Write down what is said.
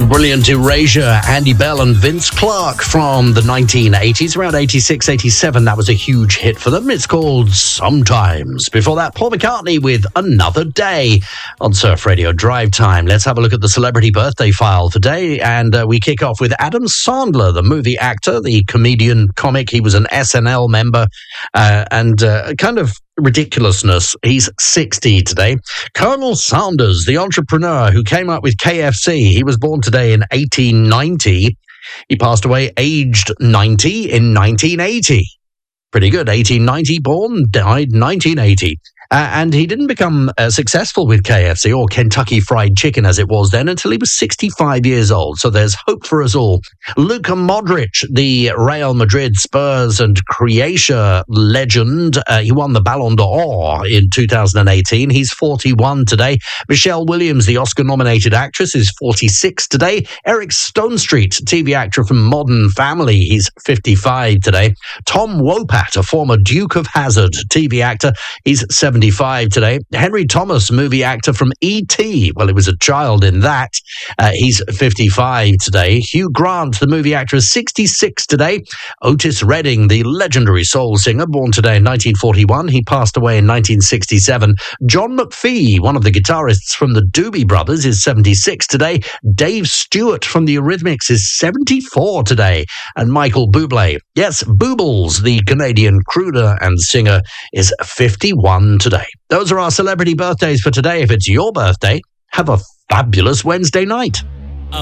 Brilliant Erasure, Andy Bell and Vince Clarke from the 1980s. Around 86, 87, that was a huge hit for them. It's called Sometimes. Before that, Paul McCartney with Another Day on Surf Radio Drive Time. Let's have a look at the celebrity birthday file today. And we kick off with Adam Sandler, the movie actor, the comedian, comic. He was an SNL member and kind of ridiculousness. He's 60 today. Colonel Sanders, the entrepreneur who came up with KFC, he was born today in 1890. He passed away aged 90 in 1980. Pretty good. 1890 born, died 1980. And he didn't become successful with KFC or Kentucky Fried Chicken as it was then until he was 65 years old. So there's hope for us all. Luka Modric, the Real Madrid, Spurs and Croatia legend. He won the Ballon d'Or in 2018. He's 41 today. Michelle Williams, the Oscar-nominated actress, is 46 today. Eric Stonestreet, TV actor from Modern Family, he's 55 today. Tom Wopat, a former Duke of Hazzard TV actor, he's 75 today. Henry Thomas, movie actor from E.T., well, he was a child in that. He's 55 today. Hugh Grant, the movie actor, is 66 today. Otis Redding, the legendary soul singer, born today in 1941. He passed away in 1967. John McPhee, one of the guitarists from the Doobie Brothers, is 76 today. Dave Stewart from the Eurythmics is 74 today. And Michael Bublé, yes, Boobles, the Canadian crooner and singer, is 51 today. Those are our celebrity birthdays for today. If it's your birthday, have a fabulous Wednesday night.